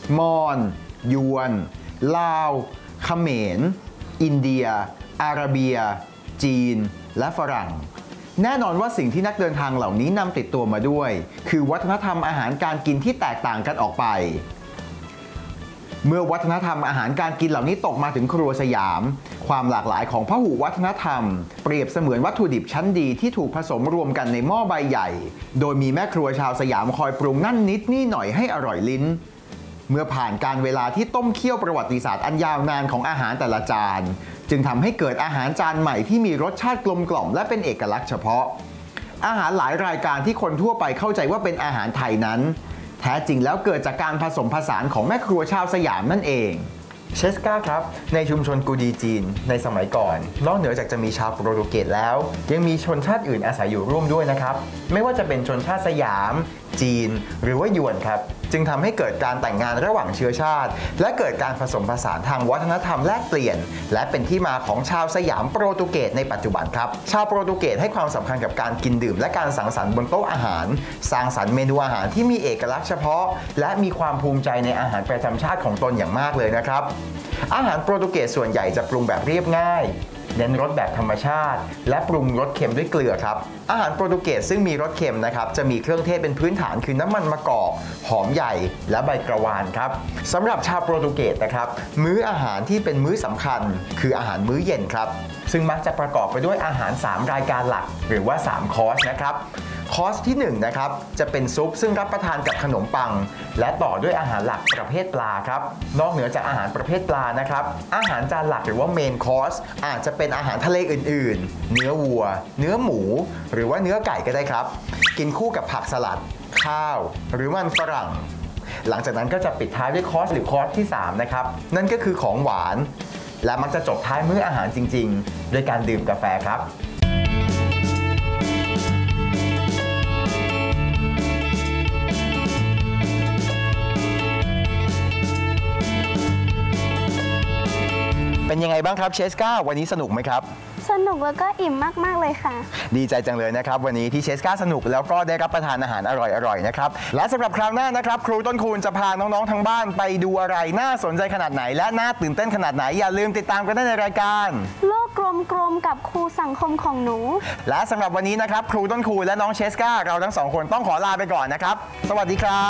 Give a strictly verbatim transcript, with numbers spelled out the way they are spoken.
มอญยวนลาวเขมรอินเดียอาระเบียจีนและฝรั่งแน่นอนว่าสิ่งที่นักเดินทางเหล่านี้นำติดตัวมาด้วยคือวัฒนธรรมอาหารการกินที่แตกต่างกันออกไปเมื่อวัฒนธรรมอาหารการกินเหล่านี้ตกมาถึงครัวสยามความหลากหลายของพหุวัฒนธรรมเปรียบเสมือนวัตถุดิบชั้นดีที่ถูกผสมรวมกันในหม้อใบใหญ่โดยมีแม่ครัวชาวสยามคอยปรุงนั่นนิดนี่หน่อยให้อร่อยลิ้นเมื่อผ่านการเวลาที่ต้มเคี่ยวประวัติศาสตร์อันยาวนานของอาหารแต่ละจานจึงทำให้เกิดอาหารจานใหม่ที่มีรสชาติกลมกล่อมและเป็นเอกลักษณ์เฉพาะอาหารหลายรายการที่คนทั่วไปเข้าใจว่าเป็นอาหารไทยนั้นแท้จริงแล้วเกิดจากการผสมผสานของแม่ครัวชาวสยามนั่นเองเชสกาครับในชุมชนกูดีจีนในสมัยก่อนนอกเหนือจากจะมีชาวโปรตุเกสแล้วยังมีชนชาติอื่นอาศัยอยู่ร่วมด้วยนะครับไม่ว่าจะเป็นชนชาติสยามจีนหรือว่าหยวนครับจึงทำให้เกิดการแต่งงานระหว่างเชื้อชาติและเกิดการผสมผสานทางวัฒนธรรมแลกเปลี่ยนและเป็นที่มาของชาวสยามโปรตุเกสในปัจจุบันครับชาวโปรตุเกสให้ความสำคัญกับการกินดื่มและการสังสรรค์บนโต๊ะอาหารสร้างสรรค์เมนูอาหารที่มีเอกลักษณ์เฉพาะและมีความภูมิใจในอาหารประจำชาติของตนอย่างมากเลยนะครับอาหารโปรตุเกสส่วนใหญ่จะปรุงแบบเรียบง่ายเน้นรสแบบธรรมชาติและปรุงรสเค็มด้วยเกลือครับอาหารโปรตุเกสซึ่งมีรสเค็มนะครับจะมีเครื่องเทศเป็นพื้นฐานคือน้ำมันมะกอกหอมใหญ่และใบกระวานครับสำหรับชาวโปรตุเกสนะครับมื้ออาหารที่เป็นมื้อสำคัญคืออาหารมื้อเย็นครับซึ่งมักจะประกอบไปด้วยอาหารสามรายการหลักหรือว่าสามคอร์สนะครับคอร์สที่หนึ่งนะครับจะเป็นซุปซึ่งรับประทานกับขนมปังและต่อด้วยอาหารหลักประเภทปลาครับนอกเหนือจากอาหารประเภทปลานะครับอาหารจานหลักหรือว่าเมนคอร์สอาจจะเป็นอาหารทะเลอื่นๆเนื้อวัวเนื้อหมูหรือว่าเนื้อไก่ก็ได้ครับกินคู่กับผักสลัดข้าวหรือมันฝรั่งหลังจากนั้นก็จะปิดท้ายด้วยคอร์สหรือคอร์สที่สามนะครับนั่นก็คือของหวานและมักจะจบท้ายมื้ออาหารจริงๆโดยการดื่มกาแฟครับเป็นยังไงบ้างครับเชสกาวันนี้สนุกไหมครับสนุกแล้วก็อิ่มมากๆเลยค่ะดีใจจังเลยนะครับวันนี้ที่เชสกาสนุกแล้วก็ได้รับประทานอาหารอร่อยๆนะครับและสำหรับคราวหน้านะครับครูต้นคูณจะพาน้องๆทางบ้านไปดูอะไรน่าสนใจขนาดไหนและน่าตื่นเต้นขนาดไหนอย่าลืมติดตามกันได้ในรายการโลกกลมๆกับครูสังคมของหนูและสำหรับวันนี้นะครับครูต้นคูณและน้องเชสกาเราทั้งสองคนต้องขอลาไปก่อนนะครับสวัสดีครับ